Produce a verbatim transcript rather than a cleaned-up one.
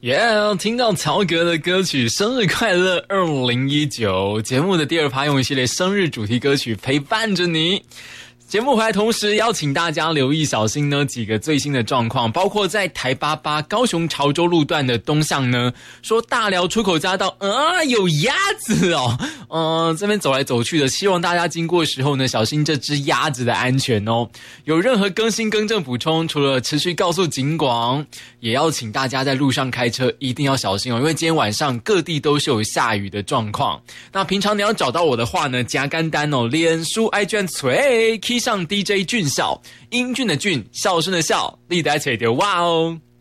耶、yeah, 听到曹格的歌曲生日快乐二零一九，节目的第二趴用一系列生日主题歌曲陪伴着你。节目回来同时邀请大家留意小心呢几个最新的状况，包括在台八八高雄潮州路段的东向呢，说大寮出口匝道啊有鸭子哦，呃这边走来走去的，希望大家经过的时候呢小心这只鸭子的安全哦。有任何更新更正补充，除了持续告诉警广，也要请大家在路上开车一定要小心哦，因为今天晚上各地都是有下雨的状况。那平常你要找到我的话呢，加干单哦，脸书 I G 吹 Key 上 D J 俊孝，英俊的俊，孝顺的孝，历代吹丢哇哦。